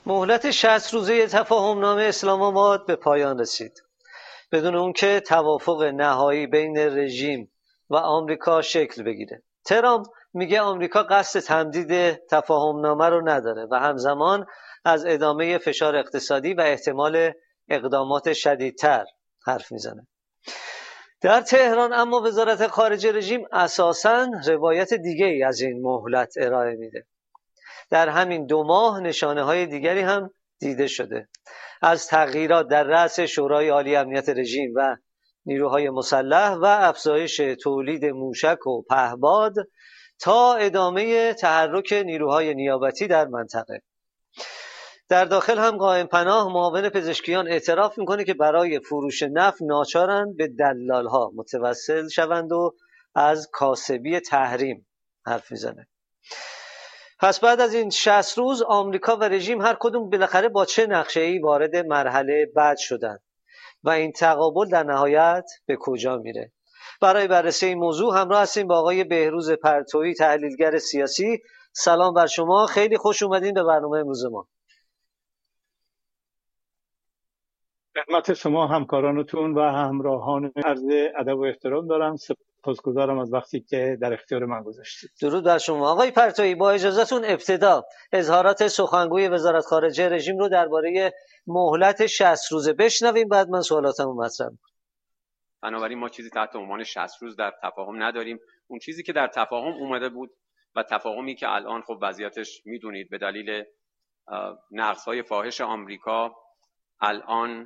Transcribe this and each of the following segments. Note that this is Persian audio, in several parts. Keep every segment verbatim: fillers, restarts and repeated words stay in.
مهلت شصت روزه تفاهم نامه اسلام آباد به پایان رسید. بدون اون که توافق نهایی بین رژیم و آمریکا شکل بگیره. ترامپ میگه آمریکا قصد تمدید تفاهم نامه رو نداره و همزمان از ادامه فشار اقتصادی و احتمال اقدامات شدیدتر حرف میزنه. در تهران اما وزارت خارجه رژیم اساساً روایت دیگه ای از این مهلت ارائه میده. در همین دو ماه نشانه های دیگری هم دیده شده، از تغییرات در رأس شورای عالی امنیت رژیم و نیروهای مسلح و افزایش تولید موشک و پهپاد تا ادامه تحرک نیروهای نیابتی در منطقه. در داخل هم قائم پناه معاون پزشکیان اعتراف میکنه که برای فروش نفت ناچارن به دلالها متوسل شوند و از کاسبی تحریم حرف میزنه. پس بعد از این شصت روز آمریکا و رژیم هر کدوم بالاخره با چه نقشه‌ای وارد مرحله بعد شدن و این تقابل در نهایت به کجا میره؟ برای بررسی این موضوع همراه هستیم با آقای بهروز پرتویی، تحلیلگر سیاسی. سلام بر شما، خیلی خوش اومدین به برنامه امروز ما. خدمت شما همکارانتون و همراهان عرض ادب و احترام دارم. سپاسگزارم از وقتی که در اختیار من گذاشتید. درود بر شما. آقای پرتویی، با اجازهتون ابتدا اظهارات سخنگوی وزارت خارجه رژیم رو درباره مهلت شصت روزه بشنویم، بعد من سوالاتمو مطرح می‌کنم. بنابراین ما چیزی تحت عنوان شصت روز در تفاهم نداریم. اون چیزی که در تفاهم اومده بود و تفاهمی که الان خب وضعیتش میدونید به دلیل نقض‌های فاحش آمریکا الان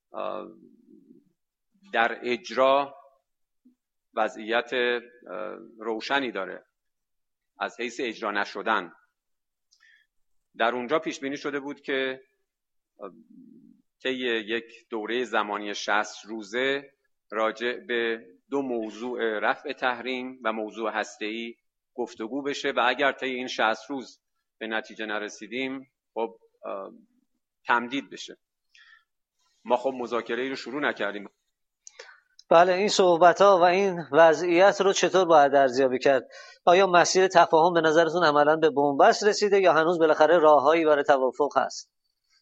در اجرا وضعیت روشنی داره از حیث اجرا نشدن. در اونجا پیش بینی شده بود که طی یک دوره زمانی شصت روزه راجع به دو موضوع رفع تحریم و موضوع هسته‌ای گفتگو بشه و اگر طی این شصت روز به نتیجه نرسیدیم خب تمدید بشه. ما خب مذاکره رو شروع نکردیم. بله، این صحبت‌ها و این وضعیت رو چطور باید ارزیابی کرد؟ آیا مسیر تفاهم به نظرتون عملاً به بنبست رسیده یا هنوز بالاخره راههایی برای توافق هست؟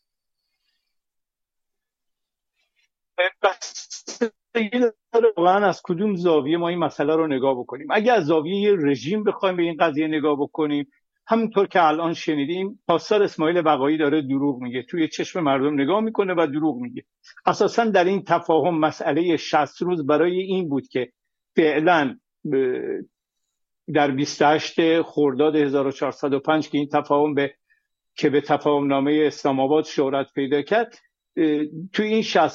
واقعا از کدوم زاویه ما این مسئله رو نگاه بکنیم. اگر از زاویه رژیم بخوایم به این قضیه نگاه بکنیم، همونطور که الان شنیدیم پاسدار اسماعیل بقایی داره دروغ میگه، توی چشم مردم نگاه میکنه و دروغ میگه. اساسا در این تفاهم مسئله شصت روز برای این بود که فعلا در بیست و هشت خرداد هزار و چهارصد و پنج که این تفاهم به که به تفاهم نامه اسلام آباد شهرت پیدا کرد، توی این شصت